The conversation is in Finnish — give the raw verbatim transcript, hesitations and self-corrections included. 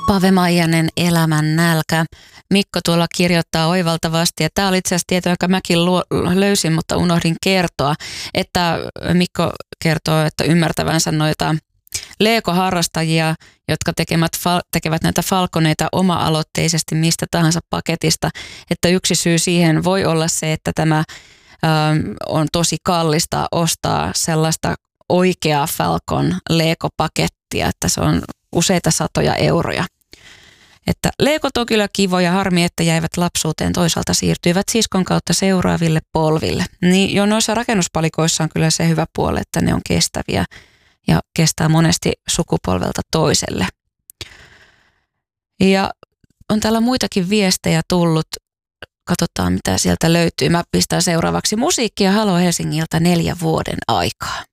Pave Maijanen, Elämän nälkä. Mikko tuolla kirjoittaa oivaltavasti, ja tämä oli itse asiassa tieto, jonka mäkin luo, löysin, mutta unohdin kertoa, että Mikko kertoo, että ymmärtävänsä noita Lego-harrastajia, jotka tekevät, tekevät näitä falconeita oma-aloitteisesti mistä tahansa paketista, että yksi syy siihen voi olla se, että tämä ö, on tosi kallista ostaa sellaista oikeaa Falcon Lego-pakettia, että se on useita satoja euroja. Että Legot on kyllä kivoja, harmi, että jäivät lapsuuteen, toisaalta siirtyivät siskon kautta seuraaville polville. Niin jo noissa rakennuspalikoissa on kyllä se hyvä puoli, että ne on kestäviä ja kestää monesti sukupolvelta toiselle. Ja on täällä muitakin viestejä tullut. Katsotaan, mitä sieltä löytyy. Mä pistän seuraavaksi musiikkia Halo Helsingiltä neljän vuoden aikaa.